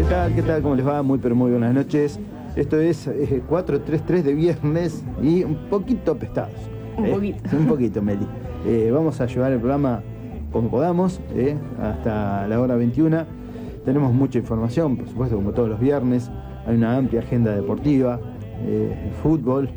tal? ¿Qué tal? ¿Cómo les va? Muy pero muy buenas noches. Esto es 433 de viernes y un poquito apestados. Un poquito. Un poquito, Meli. Vamos a llevar el programa como podamos, hasta la hora 21. Tenemos mucha información, por supuesto, como todos los viernes. Hay una amplia agenda deportiva, fútbol,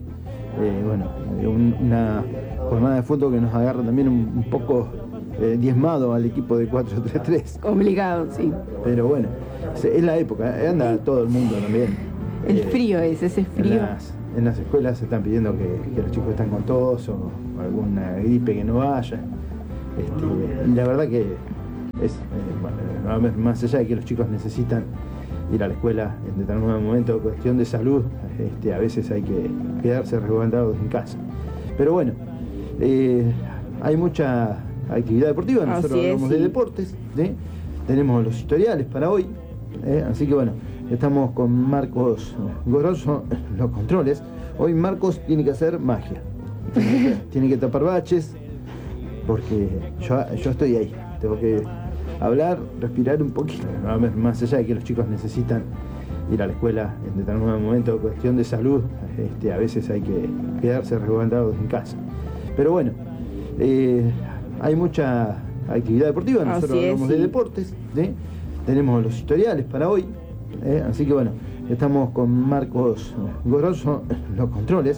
una jornada de fútbol que nos agarra también un poco diezmado al equipo de 433. Complicado, sí. Pero bueno, es la época, anda todo el mundo también. El frío ese frío. En las escuelas se están pidiendo que los chicos están con tos o alguna gripe que no vaya. Y la verdad que es, más allá de que los chicos necesitan ir a la escuela en determinado momento, cuestión de salud, a veces hay que quedarse resguardados en casa. Pero bueno, hay mucha actividad deportiva, nosotros hablamos de deportes, ¿sí? Tenemos los historiales para hoy, así que bueno, estamos con Marcos Goroso en los controles. Hoy Marcos tiene que hacer magia, tiene que tapar baches, porque yo estoy ahí, tengo que hablar, respirar un poquito, más allá de que los chicos necesitan ir a la escuela en determinado momento, cuestión de salud, a veces hay que quedarse resguardados en casa. Pero bueno, hay mucha actividad deportiva, nosotros hablamos de deportes, ¿sí? Tenemos los historiales para hoy, así que bueno, estamos con Marcos Goroso en los controles.